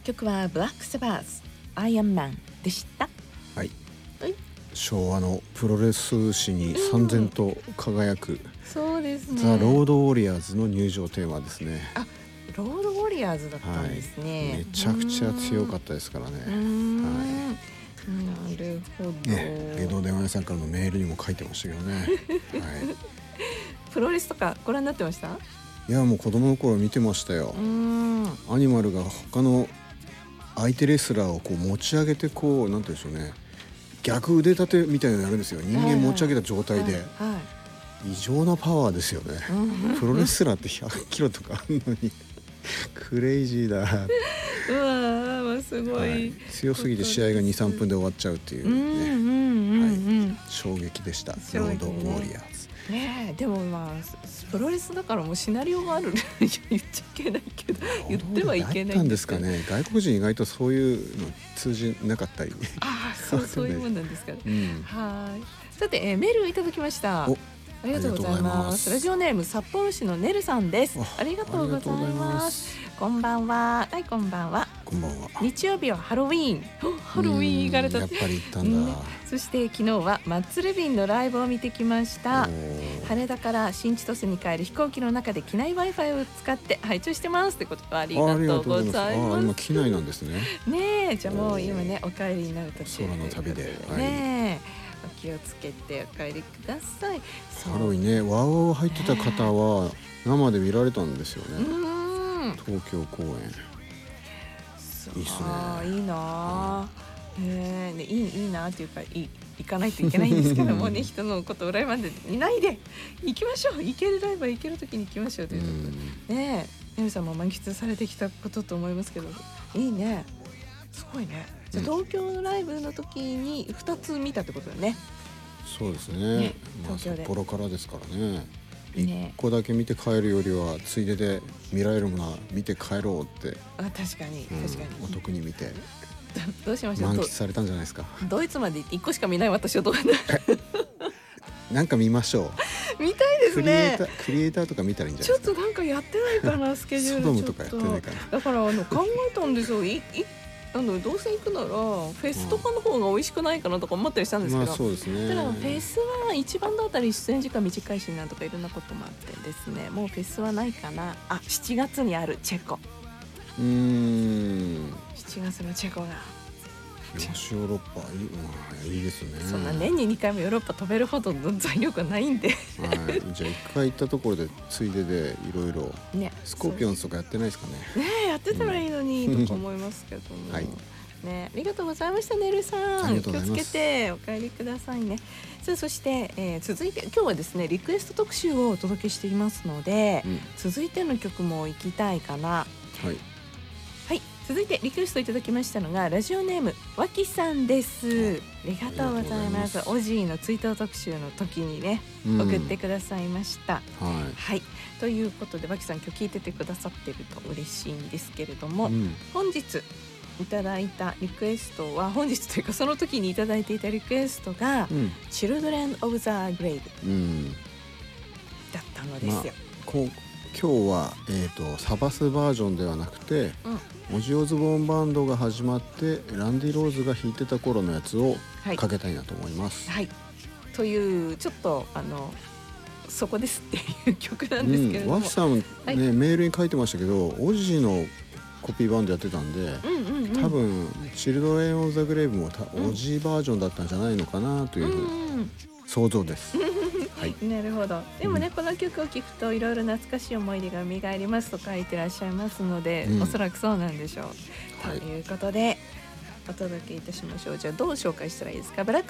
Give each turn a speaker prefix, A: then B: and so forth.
A: 曲はブラックサバスアイアンマンでした。
B: はい、
A: はい、
B: 昭和のプロレス史に燦然と輝く、
A: そうですね、
B: ザ・ロード・ウォリアーズの入場テーマですね。
A: あ、ロードウォリアーズだったんですね、
B: めちゃくちゃ強かったですからね。
A: なるほど、
B: ね、芸能電話屋さんからのメールにも書いてましたけどね、はい、
A: プロレスとかご覧になってました？
B: いやもう子供の頃見てましたよ。アニマルが他の相手レスラーをこう持ち上げてこうなんていうんでしょうね、逆腕立てみたいなのやるんですよ。人間持ち上げた状態で、異常なパワーですよね。プロレスラーって100キロとかあるのにクレイジーだ。
A: うわすごい、はい、
B: 強すぎて試合が 2,3 分で終わっちゃうっていうね、衝撃でした。ロードウォリアーズ
A: ね。でもまあプロレスだからもうシナリオがある言っちゃいけないけど言ってはいけないんですかね。
B: 外国人意外とそういうの通じなかったり
A: そういうもんなんですかね、はい。さて、メールいただきました。ありがとうございます。ラジオネーム札幌市のねるさんです。ありがとうございます。こんばんは。はい、こんばんは。
B: こんばんは。
A: 日曜日はハロウィーン。ハロウィーン行かれた。
B: やっぱり行ったんだ。
A: そして昨日はマッツルビンのライブを見てきました。羽田から新千歳に帰る飛行機の中で機内 Wi-Fi を使って拝聴してますってことはありがとうございます。
B: 今機内なんですね。
A: ねえ、じゃあもう今ねお帰りになる途中
B: 空の旅で
A: ねえ。お気をつけてお帰りください。
B: ハロウィンね、ワウワウ入ってた方は生で見られたんですよね。東京公演。いいっすね。
A: いいな、いいなっていうか行かないといけないんですけどもね人のこと羨まんでいないで行きましょう。行けるライブは行ける時に行きましょうということでね。ねるさんも満喫されてきたことと思いますけど、いいね、すごいね。じゃあ東京のライブの時に2つ見たってことだね。
B: そうですね。札幌からですからね。1個だけ見て帰るよりはついでで見られるものは見て帰ろうって。
A: 確かに
B: お得に見て
A: どうしましょう。
B: 満喫されたんじゃないですか。
A: ドイツまで1個しか見ない私はどう
B: なんか見ましょ
A: う。見たいですね。
B: クリエイターとか見たらいいんじゃないですか。
A: ちょっとなんかやってないかなスケジュール。
B: ソドムとかやってないかな。
A: だから考えたんですよ。どうせ行くならフェスとかの方が美味しくないかなとか思ったりしたんですけど、
B: そうですね。
A: ただフェスは一番だったり出演時間短いしなとかいろんなこともあってですね、もうフェスはないかな。7月にあるチェコ。7月のチェコが
B: 東ヨーロッパいいですね。
A: そんな年に2回もヨーロッパ飛べるほどの財力がないんで、
B: じゃあ1回行ったところでついででいろいろスコーピオンズとかやってないですかね。
A: やってたらいいのにと思いますけども、ありがとうございましたねるさん。気をつけてお帰りくださいね。そして、続いて今日はですねリクエスト特集をお届けしていますので、続いての曲も行きたいかな。はい、続いてリクエストいただきましたのがラジオネームわきさんです。ありがとうございます。オジーの追悼特集の時にね、送ってくださいました。はい、ということでわきさん今日聞いててくださってると嬉しいんですけれども、本日いただいたリクエストは本日というかその時にいただいていたリクエストが、Children of the Grave、だったのですよ。
B: 今日は、サバスバージョンではなくて、オジー・オズボーンバンドが始まってランディ・ローズが弾いてた頃のやつをかけたいなと思います。
A: というちょっとそこですっていう曲なんですけれども、
B: ワキさんね、メールに書いてましたけどオジーのコピーバンドやってたんで、多分チルドレン・オブ・ザ・グレイブもオジーバージョンだったんじゃないのかなという想像です。
A: なるほど。でもね、この曲を聴くといろいろ懐かしい思い出が蘇りますと書いてらっしゃいますので、おそらくそうなんでしょう、ということでお届けいたしましょう。じゃあどう紹介したらいいですか。ブラック